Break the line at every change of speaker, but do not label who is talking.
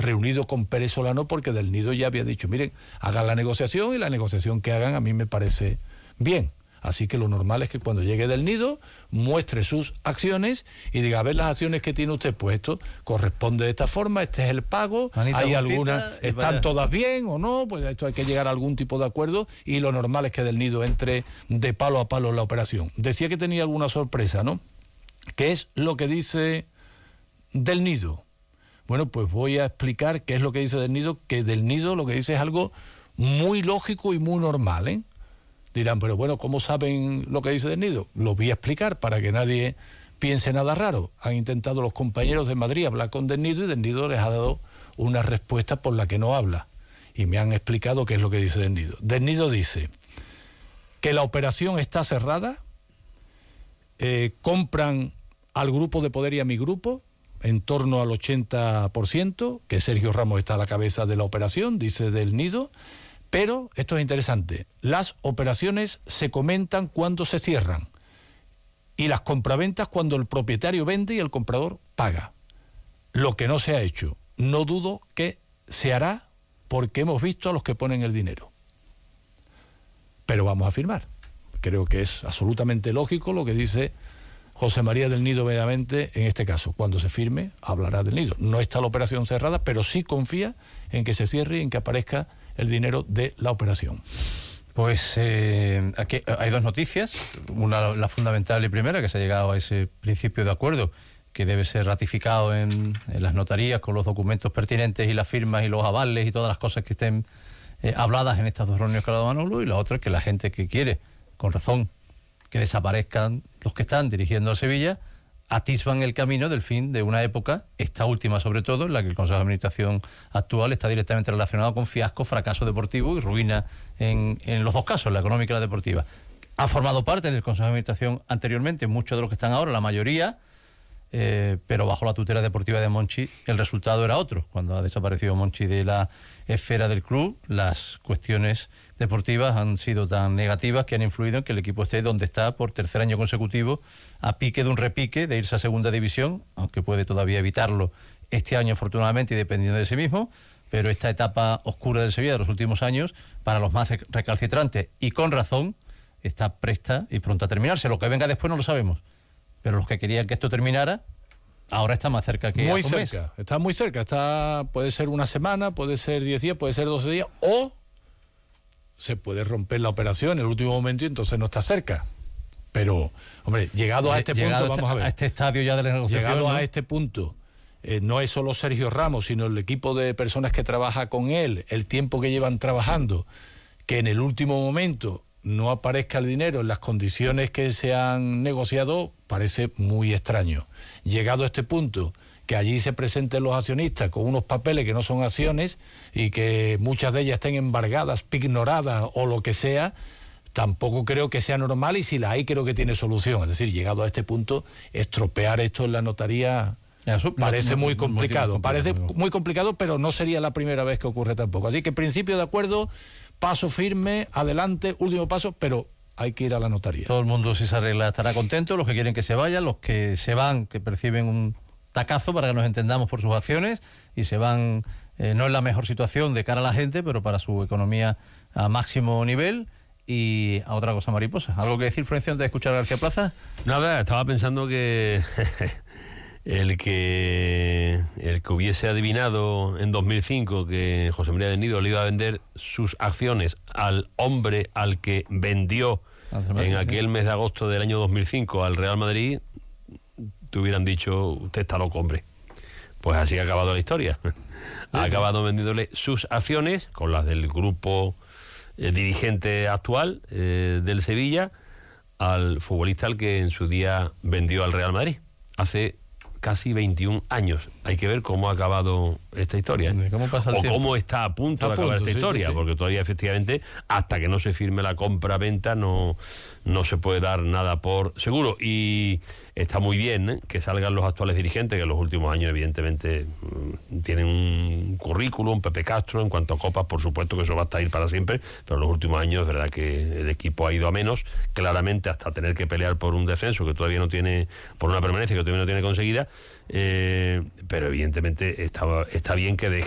reunido con Pérez Solano, porque Del Nido ya había dicho, miren, hagan la negociación, y la negociación que hagan a mí me parece bien. Así que lo normal es que cuando llegue Del Nido muestre sus acciones y diga, a ver las acciones que tiene usted, pues esto corresponde de esta forma, este es el pago,
Manita
hay
juntita,
algunas, están todas bien o no, pues esto hay que llegar a algún tipo de acuerdo, y lo normal es que Del Nido entre de palo a palo en la operación. Decía que tenía alguna sorpresa, ¿no? ¿Qué es lo que dice Del Nido? Bueno, pues voy a explicar qué es lo que dice Del Nido, que Del Nido lo que dice es algo muy lógico y muy normal, ¿eh? Dirán, pero bueno, ¿cómo saben lo que dice Del Nido? Lo voy a explicar para que nadie piense nada raro. Han intentado los compañeros de Madrid hablar con Del Nido, y Del Nido les ha dado una respuesta por la que no habla. Y me han explicado qué es lo que dice Del Nido. Del Nido dice que la operación está cerrada, compran al grupo de poder y a mi grupo, en torno al 80%, que Sergio Ramos está a la cabeza de la operación, dice Del Nido. Pero, esto es interesante, las operaciones se comentan cuando se cierran, y las compraventas cuando el propietario vende y el comprador paga. Lo que no se ha hecho, no dudo que se hará, porque hemos visto a los que ponen el dinero. Pero vamos a firmar. Creo que es absolutamente lógico lo que dice José María Del Nido Benavente en este caso. Cuando se firme, hablará Del Nido. No está la operación cerrada, pero sí confía en que se cierre y en que aparezca el dinero de la operación.
Pues aquí hay dos noticias. Una, la fundamental y primera, que se ha llegado a ese principio de acuerdo que debe ser ratificado en las notarías con los documentos pertinentes y las firmas y los avales y todas las cosas que estén habladas en estas dos reuniones que ha dado Manolo. Y la otra es que la gente que quiere, con razón, que desaparezcan los que están dirigiendo a Sevilla, atisban el camino del fin de una época, esta última sobre todo, en la que el Consejo de Administración actual está directamente relacionado con fiasco, fracaso deportivo y ruina en los dos casos, la económica y la deportiva. Han formado parte del Consejo de Administración anteriormente, muchos de los que están ahora, la mayoría, pero bajo la tutela deportiva de Monchi el resultado era otro. Cuando ha desaparecido Monchi de la esfera del club, las cuestiones deportivas han sido tan negativas que han influido en que el equipo esté donde está por tercer año consecutivo, a pique de un repique de irse a segunda división, aunque puede todavía evitarlo este año afortunadamente y dependiendo de sí mismo. Pero esta etapa oscura del Sevilla de los últimos años, para los más recalcitrantes y con razón, está presta y pronta a terminarse. Lo que venga después no lo sabemos, pero los que querían que esto terminara, ahora está más cerca que
muy
hace un mes.
Está muy cerca, puede ser una semana, puede ser 10 días, puede ser 12 días, o se puede romper la operación en el último momento y entonces no está cerca. Pero, hombre, llegado a este punto, vamos a ver.
A este estadio ya de la negociación.
Llegado,
¿no?
a este punto, no es solo Sergio Ramos, sino el equipo de personas que trabaja con él, el tiempo que llevan trabajando, que en el último momento no aparezca el dinero en las condiciones que se han negociado, parece muy extraño. Llegado a este punto, que allí se presenten los accionistas con unos papeles que no son acciones y que muchas de ellas estén embargadas, pignoradas o lo que sea, tampoco creo que sea normal, y si la hay creo que tiene solución. Es decir, llegado a este punto, estropear esto en la notaría parece muy complicado. Parece muy complicado, pero no sería la primera vez que ocurre tampoco. Así que principio de acuerdo, paso firme, adelante, último paso, pero hay que ir a la notaría.
Todo el mundo, si se arregla, estará contento. Los que quieren que se vayan, los que se van, que perciben un tacazo, para que nos entendamos, por sus acciones, y se van no en la mejor situación de cara a la gente, pero para su economía a máximo nivel. Y a otra cosa mariposa. ¿Algo que decir, Florencio, antes de escuchar a García Plaza?
Nada, estaba pensando que el que hubiese adivinado en 2005 que José María Del Nido le iba a vender sus acciones al hombre al que vendió en aquel mes de agosto del año 2005 al Real Madrid, te hubieran dicho, usted está loco, hombre. Pues así ha acabado la historia. Ha acabado vendiéndole sus acciones con las del grupo dirigente actual del Sevilla al futbolista al que en su día vendió al Real Madrid hace casi 21 años. Hay que ver cómo ha acabado esta historia,
¿Cómo pasa el
o
tiempo?
cómo está a punto de acabar esta historia, porque todavía efectivamente hasta que no se firme la compra-venta no se puede dar nada por seguro. Y está muy bien que salgan los actuales dirigentes, que en los últimos años evidentemente tienen un currículum, Pepe Castro, en cuanto a copas, por supuesto que eso va a estar ir para siempre, pero en los últimos años es verdad que el equipo ha ido a menos, claramente hasta tener que pelear por un descenso que todavía no tiene, por una permanencia que todavía no tiene conseguida, pero evidentemente está bien que deje